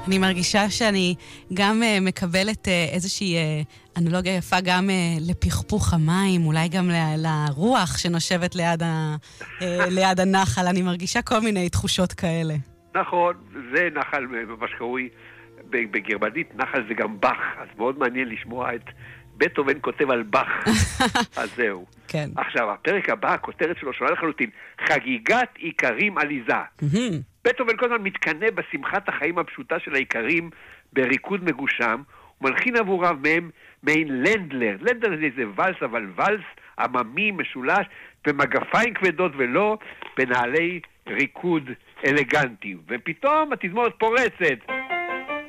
אני מרגישה שאני גם מקבלת איזושהי אנלוגיה יפה גם לפכפוך המים, אולי גם לרוח שנושבת ליד הנחל. אני מרגישה כל מיני תחושות כאלה. נכון, זה נחל ממש קרוי בגרמנית, נחל זה גם בח, אז מאוד מעניין לשמוע את בטהובן כותב על בח. אז זהו. כן. עכשיו, הפרק הבא, הכותרת שלו שונה לחלוטין, חגיגת עיקרים עליזה. בטהובן כל הזמן מתקנא בשמחת החיים הפשוטה של העיקרים בריקוד מגושם, ומלחין עבורם מהם מעין לנדלר. לנדלר זה איזה ולס, אבל ולס עממי, משולש, במגפיים כבדות ולא בנעלי ריקוד אלגנטיים. ופתאום התזמורת פורצת.